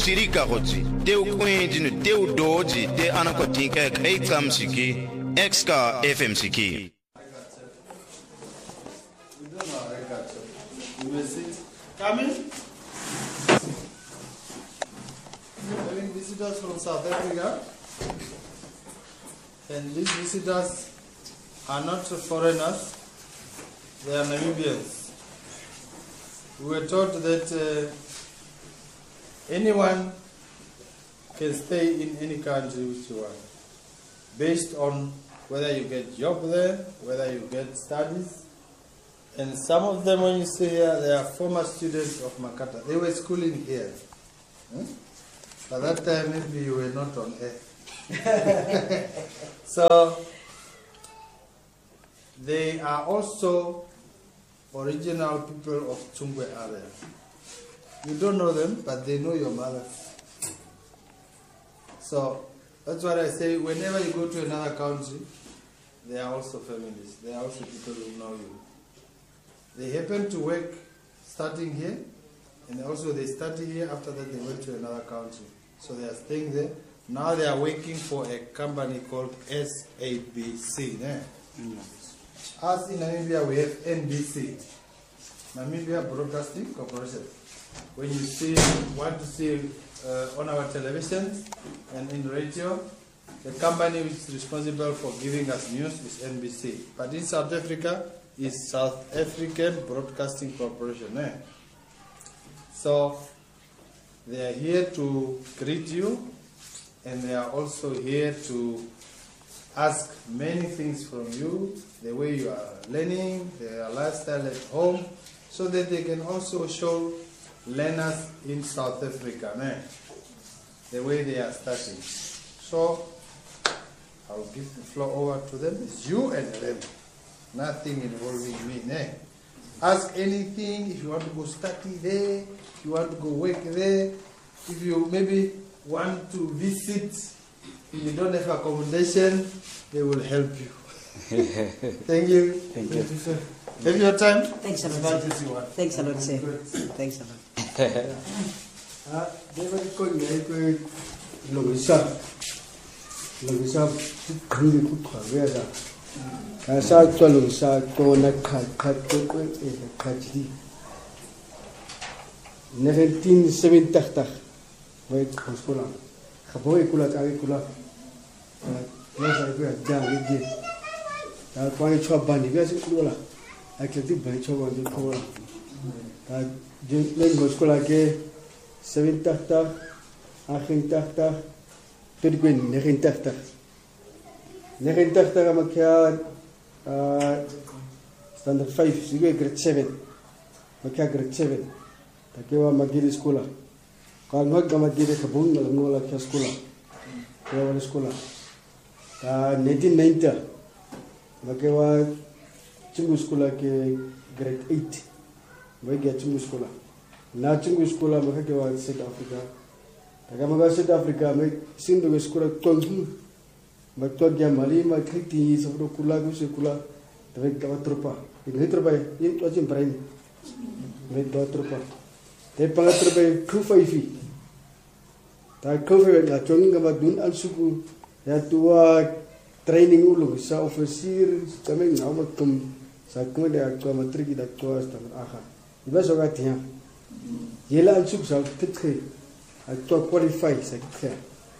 sirika gotsi teu kwendinu teu doji te anakotinka kai kamsiki exka FM siki. Coming? Having visitors from South Africa, and these visitors are not foreigners, they are Namibians. We were taught that anyone can stay in any country which you want, based on whether you get job there, whether you get studies. And some of them, when you see here, they are former students of Makata. They were schooling here. By that time, maybe you were not on air. So, they are also original people of Chungwe area. You don't know them, but they know your mother. So, that's what I say, whenever you go to another country, they are also families. They are also people who know you. They happen to work starting here, and also they started here, after that they went to another country. So they are staying there. Now they are working for a company called SABC. As in Namibia we have NBC, Namibia Broadcasting Corporation. When you want to see on our television and in radio, the company which is responsible for giving us news is NBC. But in South Africa, is South African Broadcasting Corporation. So they are here to greet you, and they are also here to ask many things from you, the way you are learning, their lifestyle at home, so that they can also show learners in South Africa the way they are studying. So I'll give the floor over to them. It's you and them. Nothing involving me. Ask anything. If you want to go study there, if you want to go work there, if you maybe want to visit, if you don't have accommodation, they will help you. Thank you. Thank you. Have your time? Thanks a lot. Thanks a lot, sir. Thanks a lot. Sa tolong sa ko na khat ko khajdi 1970 wai khoskola khaboi kula tawi kula ya sa ko ja ge ta kwai choba ni bia kula akleti bai choba ni kula ta je le khoskola ke 70 80 terguen 90 kama kya standard 5 sige grade 7 makya grade 7 takewa magiri skola kalma kama gire kabun ngola kya skola kya skola ta 1990 makewa chungu skola ke grade 8 wege chungu skola na chungu skola makakewa South Africa takama South Africa me sindo skola tongi Maktogia malima kriti sabro kula gusi kula tawek tawa tropa ini tropa ini tuajim brain ini tawa tropa te panga tropa kufa ifi ta kufa na chonga madun al suku ya tua training ulu sa officer kami na makum sa kuma da tua matriki da tua sta aha iba soga tia yela al suku sa kitke tua qualify sa kitke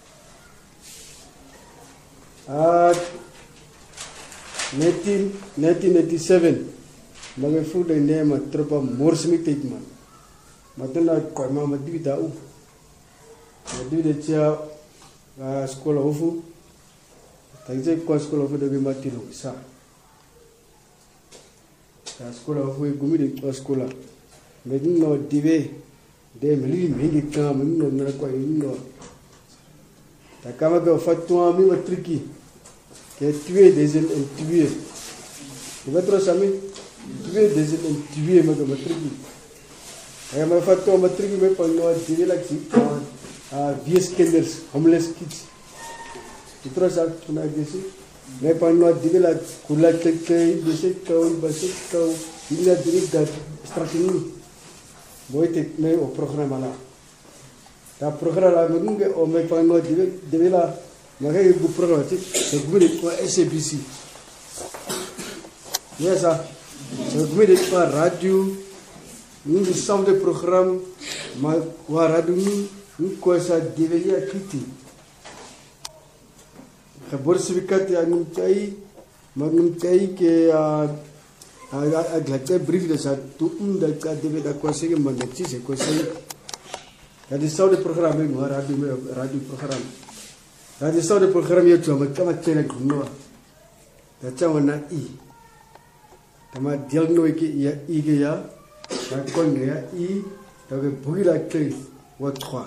1987 mga food ay nema tropa morsmitit man matana ko ma madida u madida cha skola ofu tagje ko skola ofu de matilo sa skola ofu gumi de skola medino dive de mili mingi kam no na ko ino takama ko fatwa mi matriki que tuer des jeunes et tuer. Il va trop jamais tuer des jeunes et tuer ma matriki. Et ma fatwa matriki me pano tuer la qui vieux kinders homeless kids. Il trop ça tuna desi me pano tuer la kula teke desi kau basit kau ila diri dat strategy boy tek me o programa la. Ta program la ngunge o me pango de la magai bu program ti seguri ko SABC. Yes sir. Seguri ko radio ngi som de program ma wa radio ni ko sa deveria kiti. Khabor sibikat ya ngumtai magumtai ke aglatte brief de sa tu unda ka deve da ko se mandati se ko se dat is zo de programma maar radio programma dat is zo de programma je toe met kama tena kuno dat zou na I tama deel no ke ya I ke ya na kon ya I dat we boei la kle wat 3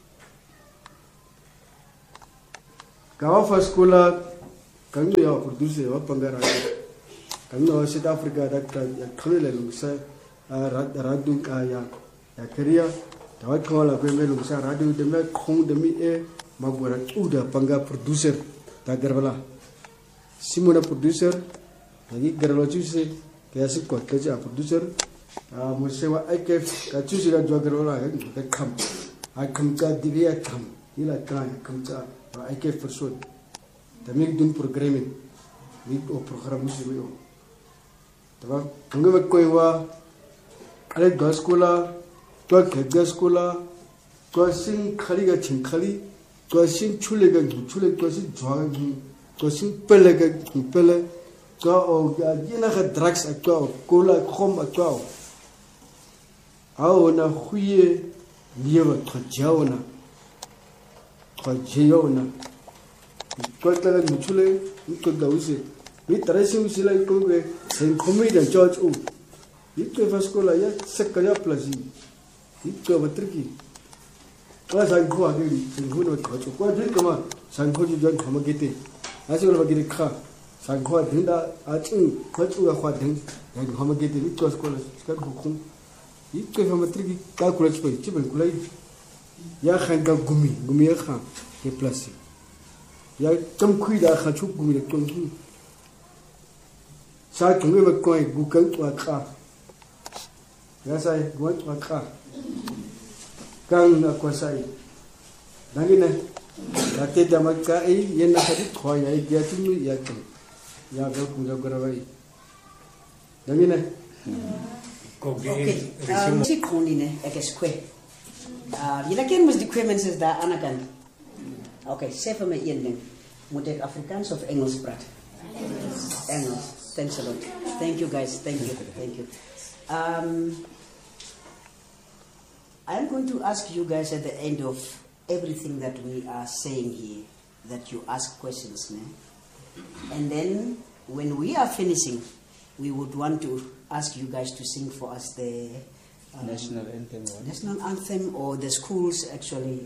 kawa fa skola kan ya produce wa pangara kan no South Africa dat ya khole lu sa radio ka ya Korea Tawa kala ko me lu sa radio de me khong de mi e magora uda panga producer ta garbala simona producer lagi garlo chuse kaya si ko ka ja producer mo sewa IKF ka chuse ga jwa garla ka kham ka divya kham ila ka kham ka IKF person ta mi dun programming mi o program si mi o tawa ngwe ko wa ale gaskola to ke skola to sin khali ga chin khali to sin chule ga chule to sin jwa ga to sin pele ga pele to o ga yena ga drugs to kola khom to aona khuye liwa to jaona ko ta ga chule ko da use mi tarasi usila ko be sen khomi da george u ito fa skola ya sekaya plazi ito batriki kala sanko age sanko no ko ko din kama sanko ju jan khama gete asigol bagiri kha sanko dinda achin ko chu ga khwa din ya khama gete ito skola ska ko khum ito fa batriki calculate pa chibel kulai ya khanga gumi ya kha ke plazi ya tam kui da kha chu gumi le ton ki sa kungwe ba ko bu kan to kha ya sai buat kha Kang ako say, nangi na, dati damag ka yan nakadit ko ay giyatin mo yakin, yaga kuda garaway, nangi na. Okay, si kondi ne, ekes kwe. Jila ken mas di kwe mensen daar anakan. Okay, zeven met één ding. Moet ik Afrikaans of Engels praten? Engels. Thanks a lot. Thank you guys. Thank you. I'm going to ask you guys at the end of everything that we are saying here, that you ask questions, man. And then when we are finishing, we would want to ask you guys to sing for us the national anthem. National anthem, or the schools actually.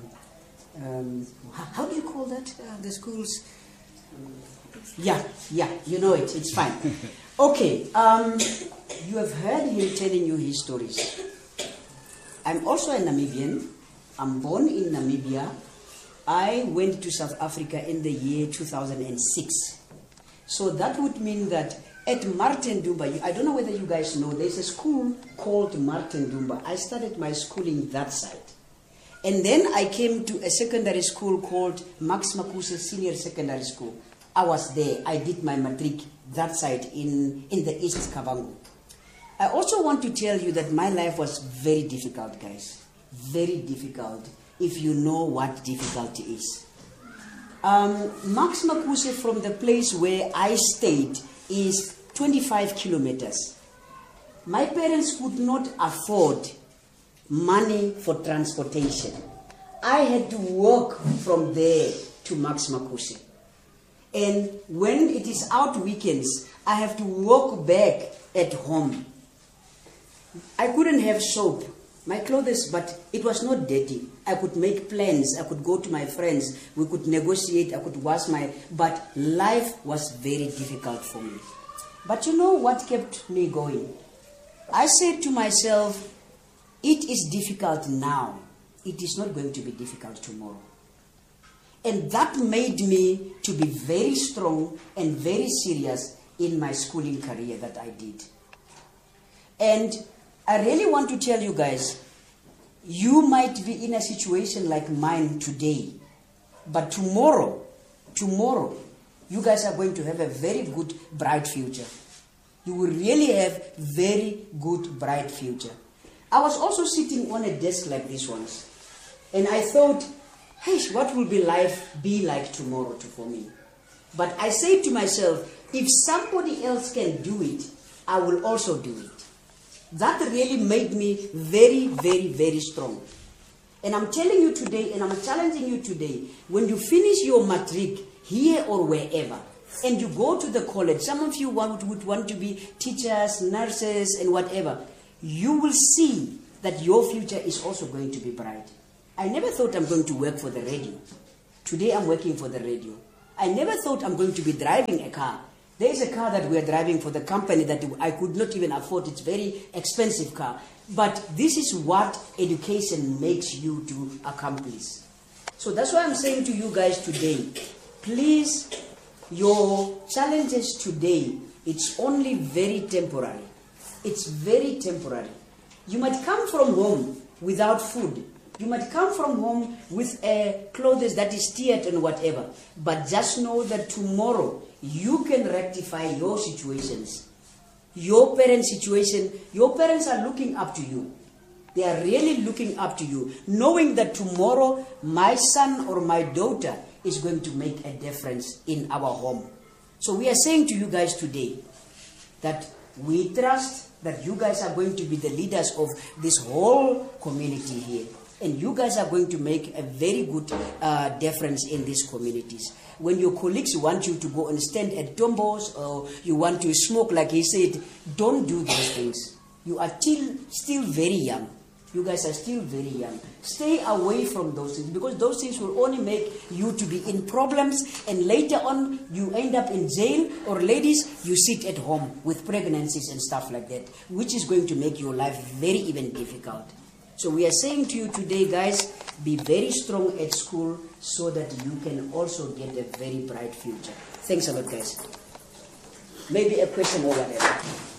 How do you call that? The schools. Yeah, you know it. It's fine. Okay. You have heard him telling you his stories. I'm also a Namibian. I'm born in Namibia. I went to South Africa in the year 2006. So that would mean that at Martin Dumba, I don't know whether you guys know, there's a school called Martin Dumba. I started my schooling that side. And then I came to a secondary school called Max Makuse Senior Secondary School. I was there. I did my matric that side in the East Kavango. I also want to tell you that my life was very difficult, guys. Very difficult, if you know what difficulty is. Max Makuse, from the place where I stayed, is 25 kilometers. My parents could not afford money for transportation. I had to walk from there to Max Makuse. And when it is out weekends, I have to walk back at home. I couldn't have soap, my clothes, but it was not dirty. I could make plans, I could go to my friends, we could negotiate, I could wash but life was very difficult for me. But you know what kept me going? I said to myself, it is difficult now, it is not going to be difficult tomorrow. And that made me to be very strong and very serious in my schooling career that I did. And I really want to tell you guys, You might be in a situation like mine today, but tomorrow, you guys are going to have a very good, bright future. You will really have very good, bright future. I was also sitting on a desk like this once, and I thought, hey, what will life be like tomorrow for me? But I say to myself, if somebody else can do it, I will also do it. That really made me very, very, very strong. And I'm telling you today, and I'm challenging you today, when you finish your matric here or wherever, and you go to the college, some of you would want to be teachers, nurses, and whatever, you will see that your future is also going to be bright. I never thought I'm going to work for the radio. Today I'm working for the radio. I never thought I'm going to be driving a car. There is a car that we are driving for the company that I could not even afford. It's a very expensive car. But this is what education makes you to accomplish. So that's why I'm saying to you guys today, please, your challenges today, it's only very temporary. It's very temporary. You might come from home without food. You might come from home with clothes that is teared and whatever. But just know that tomorrow you can rectify your situations. Your parents' situation, your parents are looking up to you. They are really looking up to you, knowing that tomorrow my son or my daughter is going to make a difference in our home. So we are saying to you guys today that we trust that you guys are going to be the leaders of this whole community here. And you guys are going to make a very good difference in these communities. When your colleagues want you to go and stand at Tombos, or you want to smoke, like he said, don't do those things. You are still very young. You guys are still very young. Stay away from those things, because those things will only make you to be in problems, and later on you end up in jail, or ladies, you sit at home with pregnancies and stuff like that, which is going to make your life very even difficult. So we are saying to you today, guys, be very strong at school so that you can also get a very bright future. Thanks a lot, guys. Maybe a question or whatever.